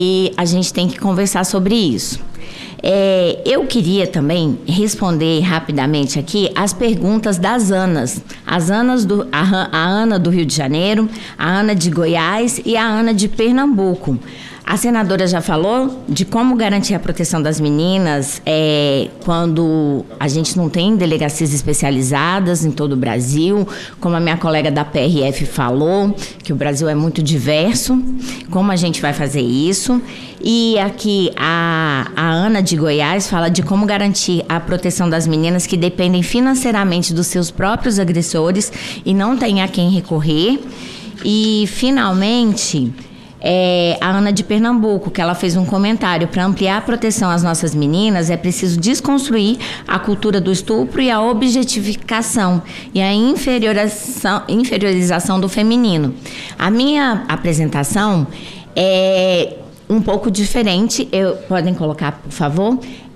E a gente tem que conversar sobre isso. Eu queria também responder rapidamente aqui as perguntas das Anas. A Ana do Rio de Janeiro, a Ana de Goiás e a Ana de Pernambuco. A senadora já falou de como garantir a proteção das meninas quando a gente não tem delegacias especializadas em todo o Brasil, como a minha colega da PRF falou, que o Brasil é muito diverso, como a gente vai fazer isso. E aqui a Ana de Goiás fala de como garantir a proteção das meninas que dependem financeiramente dos seus próprios agressores e não têm a quem recorrer. E, finalmente, a Ana de Pernambuco, que ela fez um comentário: para ampliar a proteção às nossas meninas é preciso desconstruir a cultura do estupro e a objetificação e a inferiorização do feminino. A minha apresentação é um pouco diferente. Podem colocar, por favor,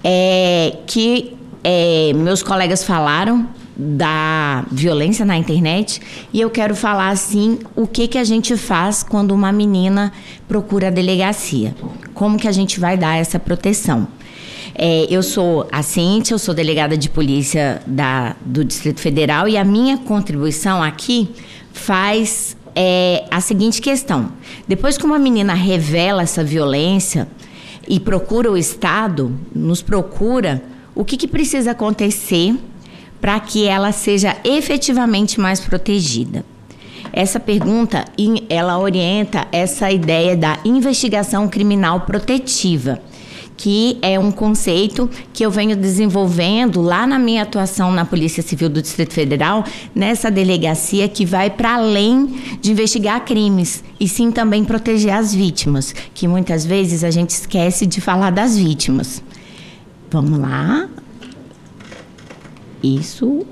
meus colegas falaram da violência na internet e eu quero falar assim o que a gente faz quando uma menina procura a delegacia, como que a gente vai dar essa proteção. Eu sou a Cíntia, eu sou delegada de polícia do Distrito Federal e a minha contribuição aqui faz a seguinte questão: depois que uma menina revela essa violência e procura o Estado, nos procura, o que precisa acontecer para que ela seja efetivamente mais protegida? Essa pergunta, ela orienta essa ideia da investigação criminal protetiva, que é um conceito que eu venho desenvolvendo lá na minha atuação na Polícia Civil do Distrito Federal, nessa delegacia que vai para além de investigar crimes, e sim também proteger as vítimas, que muitas vezes a gente esquece de falar das vítimas. Vamos lá. Isso,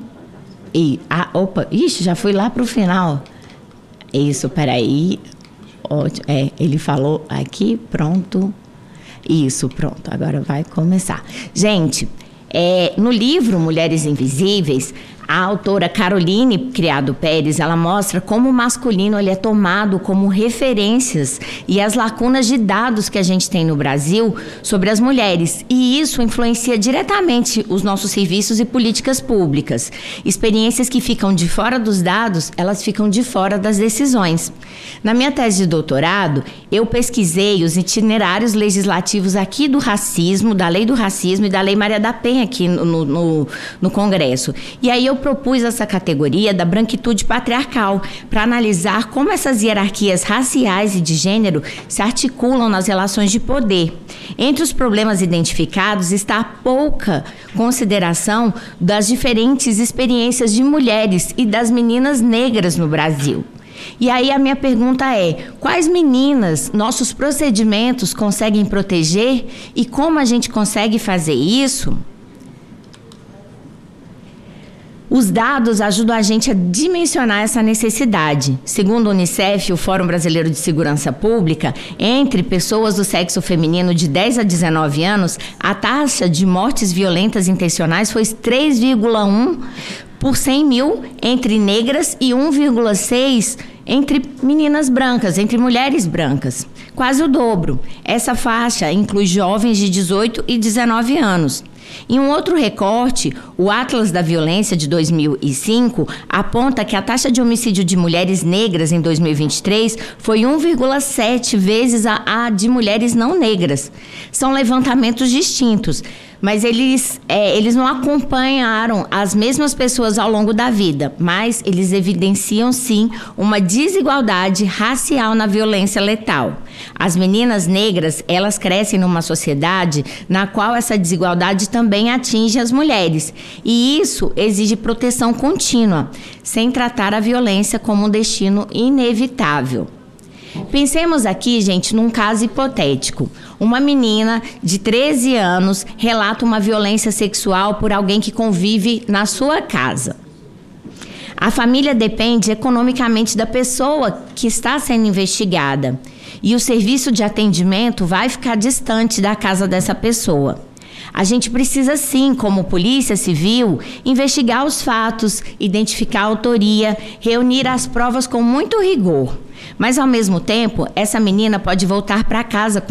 Ixi, já fui lá para o final. Isso, peraí. Ele falou aqui, pronto. Isso, pronto, agora vai começar. Gente, no livro Mulheres Invisíveis, a autora Caroline Criado Pérez, ela mostra como o masculino ele é tomado como referências e as lacunas de dados que a gente tem no Brasil sobre as mulheres. E isso influencia diretamente os nossos serviços e políticas públicas. Experiências que ficam de fora dos dados, elas ficam de fora das decisões. Na minha tese de doutorado, eu pesquisei os itinerários legislativos aqui do racismo, da Lei do Racismo e da Lei Maria da Penha aqui no Congresso. E aí eu propus essa categoria da branquitude patriarcal para analisar como essas hierarquias raciais e de gênero se articulam nas relações de poder. Entre os problemas identificados está a pouca consideração das diferentes experiências de mulheres e das meninas negras no Brasil. E aí a minha pergunta é: quais meninas nossos procedimentos conseguem proteger e como a gente consegue fazer isso? Os dados ajudam a gente a dimensionar essa necessidade. Segundo o Unicef, o Fórum Brasileiro de Segurança Pública, entre pessoas do sexo feminino de 10 a 19 anos, a taxa de mortes violentas intencionais foi 3,1 por 100 mil entre negras e 1,6 entre meninas brancas, entre mulheres brancas. Quase o dobro. Essa faixa inclui jovens de 18 e 19 anos. Em um outro recorte, o Atlas da Violência de 2005 aponta que a taxa de homicídio de mulheres negras em 2023 foi 1,7 vezes a de mulheres não negras. São levantamentos distintos, mas eles não acompanharam as mesmas pessoas ao longo da vida, mas eles evidenciam, sim, uma desigualdade racial na violência letal. As meninas negras, elas crescem numa sociedade na qual essa desigualdade também atinge as mulheres, e isso exige proteção contínua, sem tratar a violência como um destino inevitável. Pensemos aqui, gente, num caso hipotético. Uma menina de 13 anos relata uma violência sexual por alguém que convive na sua casa. A família depende economicamente da pessoa que está sendo investigada e o serviço de atendimento vai ficar distante da casa dessa pessoa. A gente precisa, sim, como Polícia Civil, investigar os fatos, identificar a autoria, reunir as provas com muito rigor. Mas, ao mesmo tempo, essa menina pode voltar para casa